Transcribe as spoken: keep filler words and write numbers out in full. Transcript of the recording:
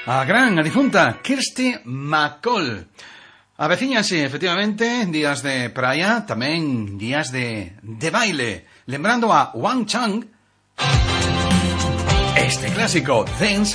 A gran, a difunta Kirsty MacColl. Avecíñanse, efectivamente, días de praia, tamén días de, de baile. Lembrando a Wang Chang, este clásico, Dance